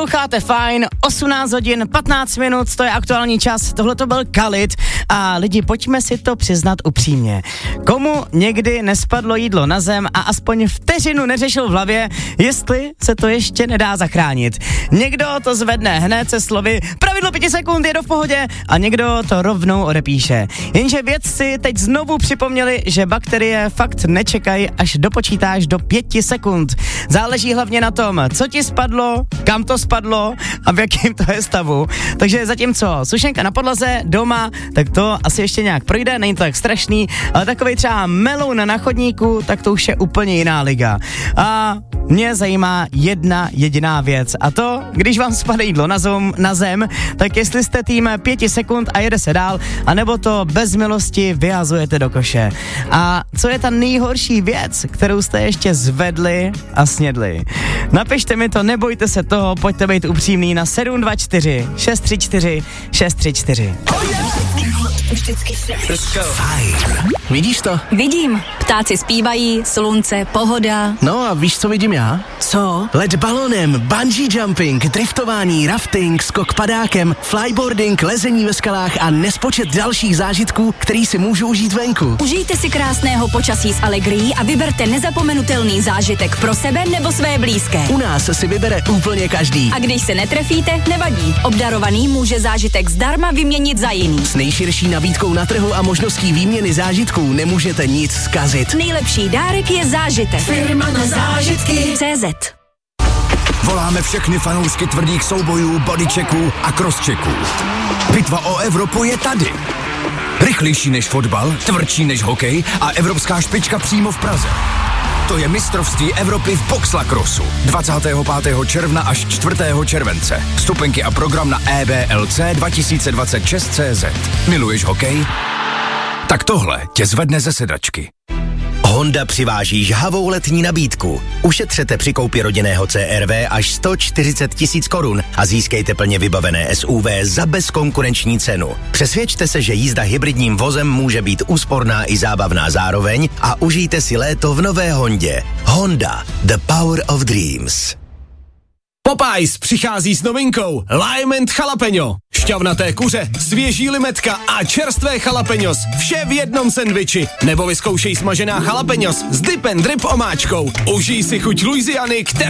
Posloucháte Fajn, 18 hodin 15 minut, to je aktuální čas, tohle to byl Khalid a lidi, pojďme si to přiznat upřímně. Komu někdy nespadlo jídlo na zem a aspoň vteřinu neřešil v hlavě, jestli se to ještě nedá zachránit. Někdo to zvedne hned se slovy pravidlo 5 sekund, je to v pohodě a někdo to rovnou odepíše. Jenže vědci teď znovu připomněli, že bakterie fakt nečekají, až dopočítáš do 5 sekund. Záleží hlavně na tom, co ti spadlo, kam to spadlo a v jakém to je stavu. Takže zatímco sušenka na podlaze doma, tak to asi ještě nějak projde, není to tak strašný, ale takovej třeba meloun na chodníku, tak to už je úplně jiná liga. A mě zajímá jedna jediná věc a to, když vám spadne jídlo na zem, tak jestli jste tým 5 sekund a jede se dál, anebo to bez milosti vyhazujete do koše. A co je ta nejhorší věc, kterou jste ještě zvedli a snědli? Napište mi to, nebojte se toho, pojďte být upřímný na 724 634 634. Fajn. Vidíš to? Vidím. Ptáci zpívají, slunce, pohoda. No a víš, co vidím já? Co? Let balonem, bungee jumping, driftování, rafting, skok padákem, flyboarding, lezení ve skalách a nespočet dalších zážitků, který si můžu užít venku. Užijte si krásného počasí s Allegrií a vyberte nezapomenutelný zážitek pro sebe nebo své blízké. U nás si vybere úplně každý. A když se netrefíte, nevadí. Obdarovaný může zážitek zdarma vyměnit za jiný. S nejširší nabídkou na trhu a možností výměny zážitků nemůžete nic zkazit. Nejlepší dárek je zážitek. Firma na zážitky. CZ. Voláme všechny fanoušky tvrdých soubojů, bodychecků a crosschecků. Bitva o Evropu je tady. Rychlejší než fotbal, tvrdší než hokej a evropská špička přímo v Praze. To je mistrovství Evropy v boxlacrossu. 25. června až 4. července. Vstupenky a program na EBLC 2026.cz. Miluješ hokej? Tak tohle tě zvedne ze sedačky. Honda přiváží žhavou letní nabídku. Ušetřete při koupi rodinného CR-V až 140 000 korun a získejte plně vybavené SUV za bezkonkurenční cenu. Přesvědčte se, že jízda hybridním vozem může být úsporná i zábavná zároveň a užijte si léto v nové Hondě. Honda, the power of dreams. Popeyes přichází s novinkou Lime and Jalapeno. Šťavnaté kuře, svěží limetka a čerstvé jalapeňos. Vše v jednom sendviči. Nebo vyzkoušej smažená jalapeňos s dip and drip omáčkou. Užij si chuť Louisiany,